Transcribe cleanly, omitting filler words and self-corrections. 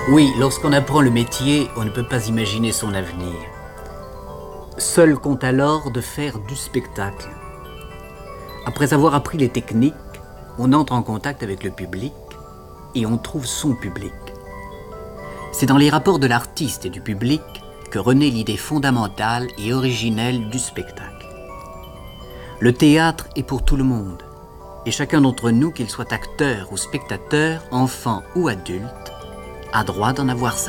Oui, lorsqu'on apprend le métier, on ne peut pas imaginer son avenir. Seul compte alors de faire du spectacle. Après avoir appris les techniques, on entre en contact avec le public et on trouve son public. C'est dans les rapports de l'artiste et du public que renaît l'idée fondamentale et originelle du spectacle. Le théâtre est pour tout le monde, et chacun d'entre nous, qu'il soit acteur ou spectateur, enfant ou adulte, a droit d'en avoir sa